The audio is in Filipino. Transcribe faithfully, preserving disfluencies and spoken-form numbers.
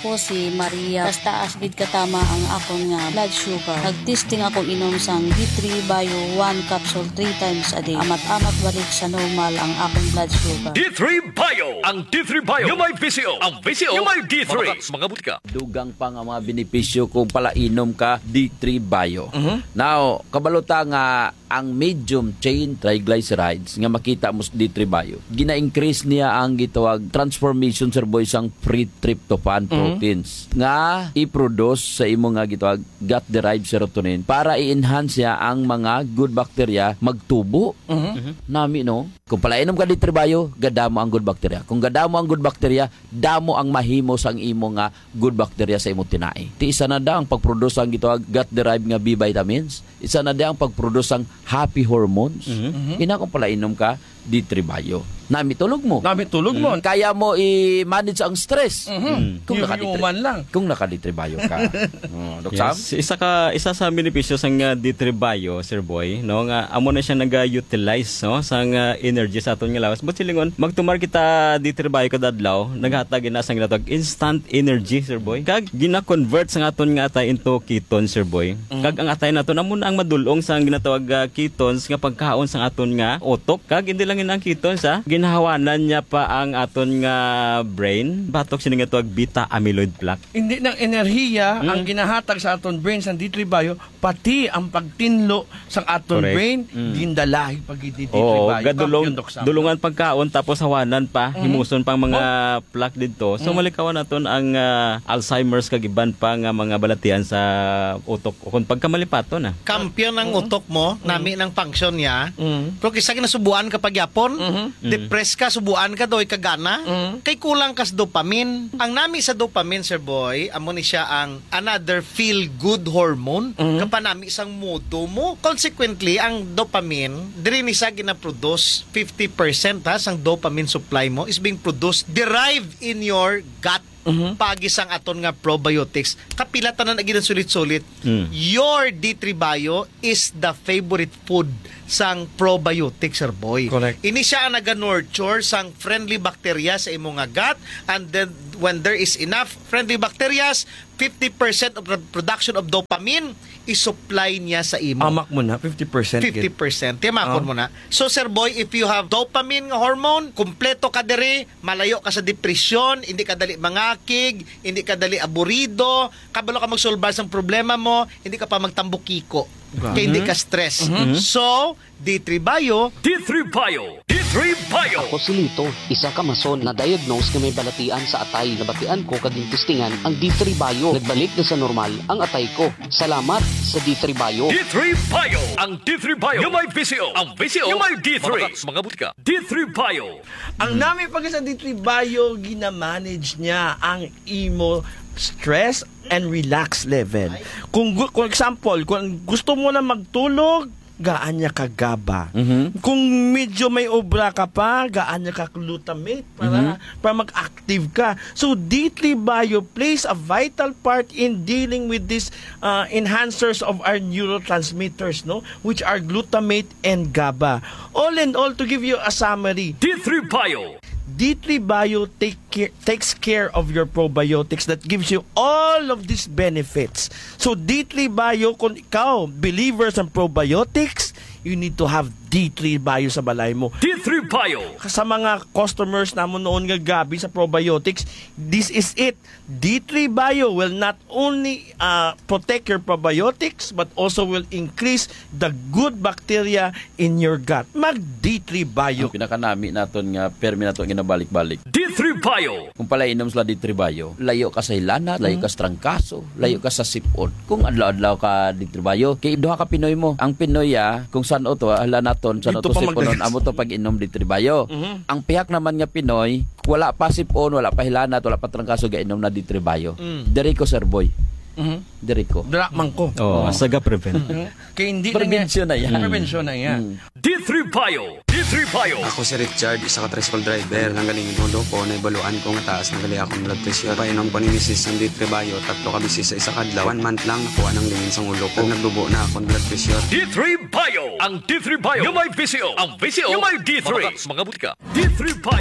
Ako si Maria. Tas taas gid katama ang akon nga blood sugar. Nagtesting ako inom sang D three Bio one capsule three times a day. Amat-amat balik sa normal ang akong blood sugar. D three Bio! Ang D three Bio yung may V C O. Ang V C O yung may D three. Mga butika. Dugang pa nga mga benepisyo kung pala inom ka D three Bio. Uh-huh. Now, kabalota nga ang medium chain triglycerides nga makita mo sa D three Bio. Gina-increase niya ang gitawag transformation sir boy sang free tryptophan proteins mm-hmm. nga i-produce sa imo nga gitawag gut-derived serotonin para i-enhance niya ang mga good bacteria magtubo. Mm-hmm. Nami no. Kung pala inom ka D three Bio, gadamo ang good bacteria. Kung gadamo ang good bacteria, damo ang mahimo sang imo nga good bacteria sa imo tinai. Ti isa na da ang pagproduce ang gitawag gut-derived nga B vitamins. Isa na da ang pagproduce ang happy hormones. Mm-hmm. Ina kung pala inom ka D three Bio. Nami tulog mo. Nami tulog mo. Mm. Kaya mo i-manage ang stress. Mm-hmm. Mm. Kung naka lang. Kung naka D three Bio ka. oh, Dok Sam? Yes. Isa ka isa sa benepisyo sang uh, D three Bio, Sir Boy, no nga amo na siya naga-utilize no sang uh, energy sa aton nga lawas. But silingon magtumar kita D three Bio kada adlaw, naghatag na sang ginatawag instant energy, Sir Boy. Kag gina-convert sang aton nga atay into ketones, Sir Boy. Mm-hmm. Kag ang atay nato namon ang madulong sang ginatawag uh, ketones nga pagkaon sang aton nga utok. Kag hindi lang ang ketones ha, ginahawanan niya pa ang aton nga brain. Batok siya nga tuwag beta amyloid plaque. Hindi ng enerhiya mm. ang ginahatag sa aton brain sa D three Bio, pati ang pagtinlo sa aton Correct. Brain, mm. gindalahi pag D three Oo, Bio. gadulong, dulungan pagkaon tapos hawanan pa, mm. himuson pang mga oh. plaque dito. So mm. malikawan naton ang uh, Alzheimer's kag iban pa nga mga balatian sa utok. O kung pagkamalipato na. Kampiyon ng mm. utok mo, mm. nami ng function niya. Mm. Pero kisa kinasubuan kapag yapon, mm-hmm. depress ka, subuan ka doy kagana, mm-hmm. kay kulang kas dopamine. Ang nami sa dopamine, Sir Boy, amo ni siya ang another feel-good hormone. Mm-hmm. Kapanami isang muto mo. Consequently, ang dopamine, diri ni siya gina-produce fifty percent ha, sang dopamine supply mo is being produced derived in your gut. Mm-hmm. Pagisang aton nga probiotics kapilatan na naging sulit-sulit. Mm. Your D three Bio is the favorite food sang probiotics, Sir Boy. Correct. Ini siya ang naga-nurture sang friendly bacteria sa imong nga gut, and then when there is enough friendly bacteria, fifty percent of the production of dopamine i-supply niya sa imo. Amak mo na fifty percent. fifty percent. Tiyamakon uh. mo na. So, Sir Boy, if you have dopamine nga hormone, kumpleto ka diri, malayo ka sa depresyon, hindi ka dali mangakig, hindi ka dali aburido, kabalo ka magsolbar sa problema mo, hindi ka pa magtambukiko. Okay. Kaya hindi ka stress. Mm-hmm. So, D three Bio. D three Bio. D three Bio. Ako si Lito, isa ka mason na diagnose na may balatian sa atay. Nabatian ko kaging testingan ang D three Bio. Nagbalik na sa normal ang atay ko. Salamat sa D three Bio. D three Bio. Ang D three Bio yung may V C O. Ang V C O yung may D three. Mga, mga butika. D three Bio. Ang nami pag sa D three Bio, gina-manage niya ang imo stress and relax level. Kung, kung example, kung gusto mo na magtulog, gaan niya ka GABA. Mm-hmm. Kung medyo may obra ka pa, gaan niya ka glutamate para, mm-hmm. para mag-active ka. So, D three Bio plays a vital part in dealing with these uh, enhancers of our neurotransmitters, no, which are glutamate and GABA. All in all, to give you a summary, D three Bio. D three Bio take care, takes care of your probiotics that gives you all of these benefits. So D three Bio, kung ikaw, believers ng probiotics, you need to have D three Bio sa balay mo. D three Bio. Sa mga customers namon noon nga gabi sa probiotics, this is it. D three Bio will not only uh, protect your probiotics but also will increase the good bacteria in your gut. Mag D three Bio. Ang pinakanami naton nga permi naton ginabalik-balik. D three Bio. Kung pala inom sila D three Bio, layo ka sa hilana, layo ka sa trangkaso, layo ka sa sipon. Kung adlaw-adlaw ka D three Bio, kay duha ka Pinoy mo. Ang Pinoy ah, kung saan to hala naton sa to sipon amo to pag inom D three Bio. Mm-hmm. Ang pihak naman nga Pinoy, wala pa sipon, wala pa hilana, wala pa trangkaso ga inom na D three Bio. Mm. Diri ko, Sir Boy. Mm-hmm. Diri ko. Drakman ko. Oh, oh. Saga prevent. Kaya hindi prevention na yan. Prevention na yan. Mm. D three Bio. D three Bio. Ako si Richard, isa ka tricycle driver. Nanggaling inodo ko, naibaluan ko nga taas, nagali akong blood pressure. Painom ko ni Missus ng D three Bio, tatlo ka bisis sa isa kadlaw. One month lang, nakuha ng lingin sa ulo ko. Nagdubo na akong blood pressure. D three Bio. Ang D three Bio yung may V C O. Ang V C O yung may D three. Mga butika. D three Bio.